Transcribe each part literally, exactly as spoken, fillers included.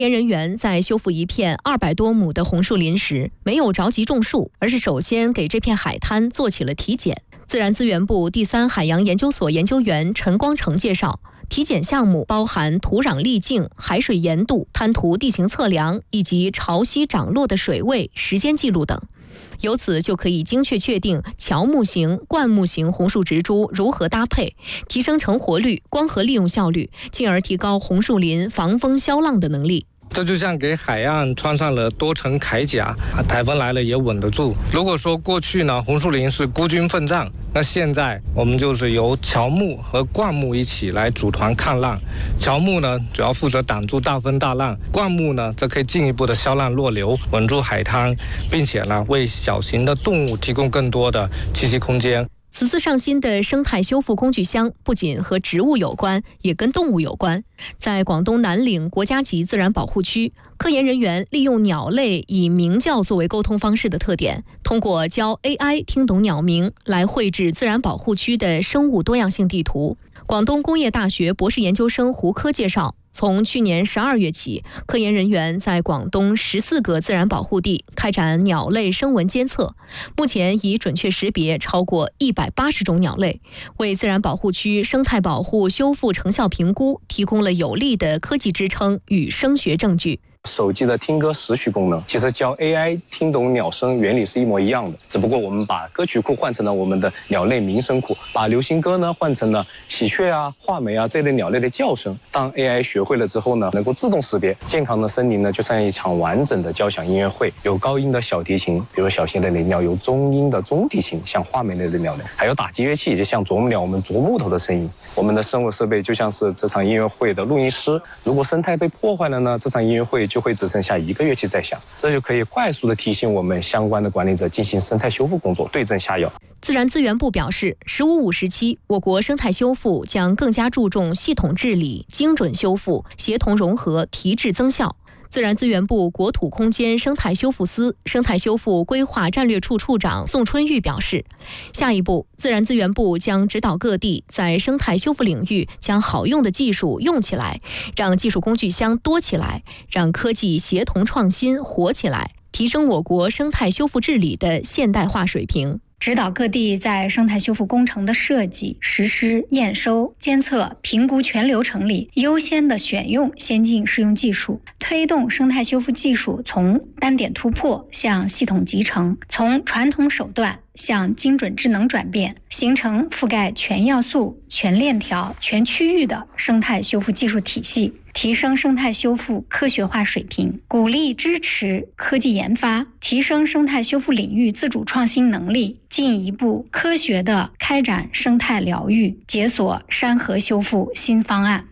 研人员在修复一片二百多亩的红树林时，没有着急种树，而是首先给这片海滩做起了体检。自然资源部第三海洋研究所研究员陈光成介绍，体检项目包含土壤粒径、海水盐度、滩涂地形测量以及潮汐涨落的水位、时间记录等。由此就可以精确确定乔木型、灌木型红树植株如何搭配，提升成活率、光合利用效率，进而提高红树林防风消浪的能力。 这就像给海岸穿上了多层铠甲，台风来了也稳得住。如果说过去呢，红树林是孤军奋战，那现在我们就是由乔木和灌木一起来组团抗浪。乔木呢，主要负责挡住大风大浪；灌木呢，则可以进一步的消浪弱流，稳住海滩，并且呢，为小型的动物提供更多的栖息空间。 此次上新的生态修复工具箱不仅和植物有关，也跟动物有关。在广东南岭国家级自然保护区，科研人员利用鸟类以鸣叫作为沟通方式的特点，通过教 A I 听懂鸟鸣来绘制自然保护区的生物多样性地图。广东工业大学博士研究生胡科介绍，从去年十二月起，科研人员在广东十四个自然保护地开展鸟类声纹监测，目前已准确识别超过一百八十种鸟类，为自然保护区生态保护修复成效评估提供了有力的科技支撑与声学证据。 手机的听歌识曲功能，其实教 A I 听懂鸟声原理是一模一样的，只不过我们把歌曲库换成了我们的鸟类鸣声库，把流行歌呢换成了喜鹊啊、画眉啊这类鸟类的叫声。当 A I 学会了之后呢，能够自动识别。健康的森林呢，就像一场完整的交响音乐会，有高音的小提琴，比如小型类的鸟；有中音的中提琴，像画眉类的鸟类；还有打击乐器，就像啄木鸟我们啄木头的声音。我们的生物设备就像是这场音乐会的录音师，如果生态被破坏了呢，这场音乐会就会只剩下一个乐器在响，这就可以快速的提醒我们相关的管理者进行生态修复工作，对症下药。 自然资源部表示，十五五时期，我国生态修复将更加注重系统治理、精准修复、协同融合、提质增效。自然资源部国土空间生态修复司生态修复规划战略处处长宋春玉表示，下一步，自然资源部将指导各地在生态修复领域将好用的技术用起来，让技术工具箱多起来，让科技协同创新活起来，提升我国生态修复治理的现代化水平。 指导各地在生态修复工程的设计、实施、验收、监测、评估全流程里优先的选用先进适用技术，推动生态修复技术从单点突破向系统集成，从传统手段向精准智能转变，形成覆盖全要素、全链条、全区域的生态修复技术体系，提升生态修复科学化水平，鼓励支持科技研发，提升生态修复领域自主创新能力，进一步科学地开展生态疗愈，解锁山河修复新方案。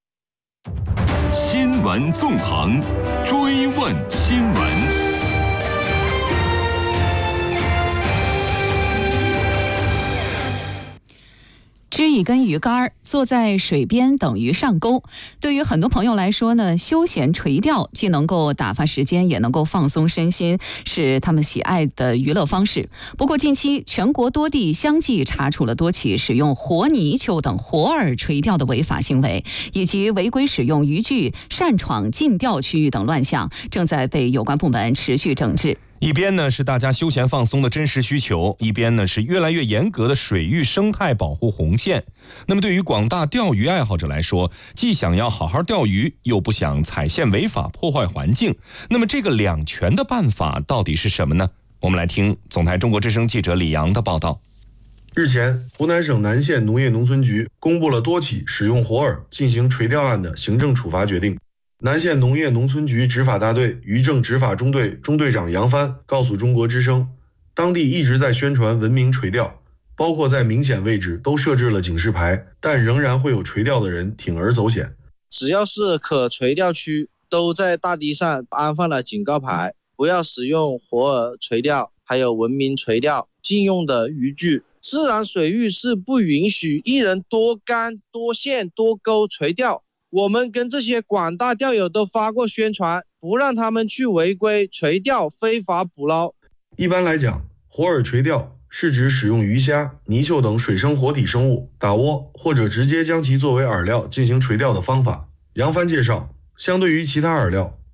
新闻纵横，追问新闻。 支一根鱼竿，坐在水边等于上钩。对于很多朋友来说呢，休闲垂钓既能够打发时间，也能够放松身心，是他们喜爱的娱乐方式。不过近期全国多地相继查处了多起使用活泥鳅等活饵垂钓的违法行为，以及违规使用渔具擅闯禁钓区域等乱象，正在被有关部门持续整治。 一边呢是大家休闲放松的真实需求，一边呢是越来越严格的水域生态保护红线。那么对于广大钓鱼爱好者来说，既想要好好钓鱼，又不想踩线违法破坏环境，那么这个两全的办法到底是什么呢？我们来听总台中国之声记者李阳的报道。 日前，湖南省南县农业农村局公布了多起使用活饵进行垂钓案的行政处罚决定。南县农业农村局执法大队渔政执法中队中队长杨帆告诉中国之声，当地一直在宣传文明垂钓，包括在明显位置都设置了警示牌，但仍然会有垂钓的人铤而走险。 只要是可垂钓区，都在大堤上安放了警告牌，不要使用活饵垂钓，还有文明垂钓禁用的渔具。自然水域是不允许一人多竿多线多钩垂钓。我们跟这些广大钓友都发过宣传，不让他们去违规垂钓非法捕捞。 一般来讲，活饵垂钓是指使用鱼虾、泥鳅等水生活体生物打窝，或者直接将其作为饵料进行垂钓的方法。杨帆介绍，相对于其他饵料，